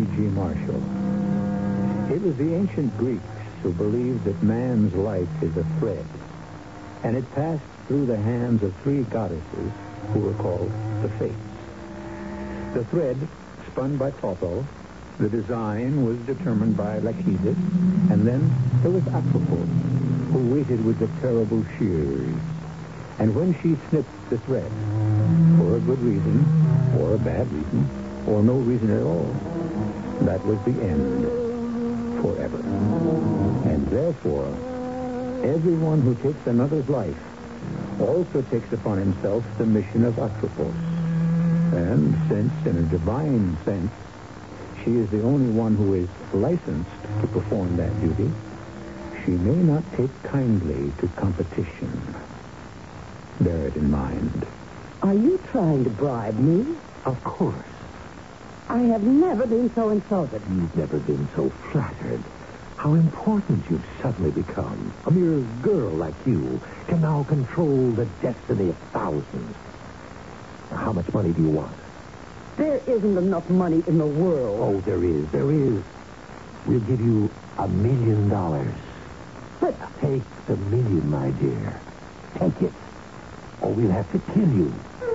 G. Marshall. It was the ancient Greeks who believed that man's life is a thread, and it passed through the hands of three goddesses who were called the Fates. The thread, spun by Clotho, the design was determined by Lachesis, and then there was Atropos, who waited with the terrible shears. And when she snipped the thread, for a good reason, or a bad reason, or no reason at all, that was the end, forever. And therefore, everyone who takes another's life also takes upon himself the mission of Atropos. And since, in a divine sense, she is the only one who is licensed to perform that duty, she may not take kindly to competition. Bear it in mind. Are you trying to bribe me? Of course. I have never been so insulted. You've never been so flattered. How important you've suddenly become. A mere girl like you can now control the destiny of thousands. Now, how much money do you want? There isn't enough money in the world. Oh, there is. We'll give you $1 million. But Take the million, my dear. Take it, or we'll have to kill you.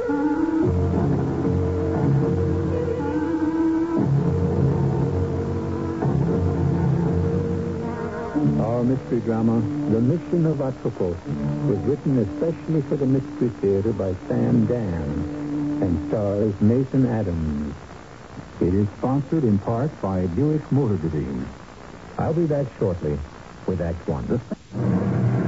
Our mystery drama, The Mission of Atropos, was written especially for the Mystery Theater by Sam Dan and stars Mason Adams. It is sponsored in part by Buick Motor Division. I'll be back shortly with Act One.